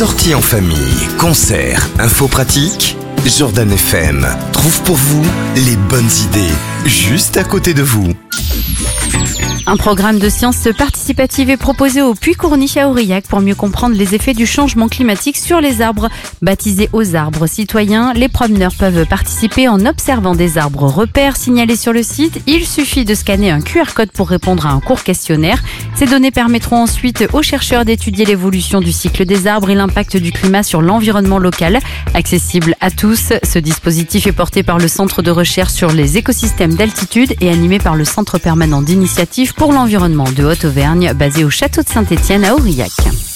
Sorties en famille, concerts, infos pratiques. Jordan FM trouve pour vous les bonnes idées, juste à côté de vous. Un programme de sciences participatives est proposé au Puy-Courny à Aurillac pour mieux comprendre les effets du changement climatique sur les arbres. Baptisé aux arbres citoyens, les promeneurs peuvent participer en observant des arbres repères signalés sur le site. Il suffit de scanner un QR code pour répondre à un court questionnaire. Ces données permettront ensuite aux chercheurs d'étudier l'évolution du cycle des arbres et l'impact du climat sur l'environnement local. Accessible à tous, ce dispositif est porté par le Centre de recherche sur les écosystèmes d'altitude et animé par le Centre permanent d'initiative pour l'environnement de Haute-Auvergne, basé au château de Saint-Étienne à Aurillac.